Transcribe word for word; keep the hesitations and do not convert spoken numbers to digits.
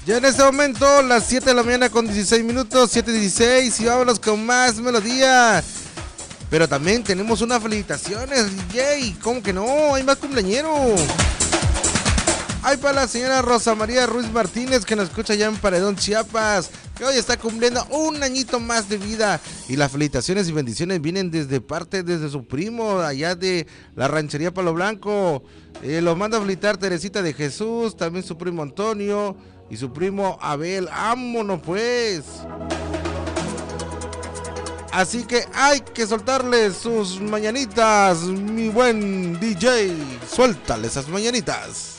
Ya en este momento, las siete de la mañana con dieciséis minutos, siete dieciséis, y vámonos con más melodía. Pero también tenemos unas felicitaciones, D J. ¿Cómo que no? Hay más cumpleañeros. Hay para la señora Rosa María Ruiz Martínez, que nos escucha allá en Paredón, Chiapas, que hoy está cumpliendo un añito más de vida. Y las felicitaciones y bendiciones vienen desde parte, desde su primo, allá de la ranchería Palo Blanco. Eh, los manda a felicitar Teresita de Jesús, también su primo Antonio y su primo Abel. ¡Vámonos pues! Así que hay que soltarle sus mañanitas, mi buen D J. Suéltale esas mañanitas.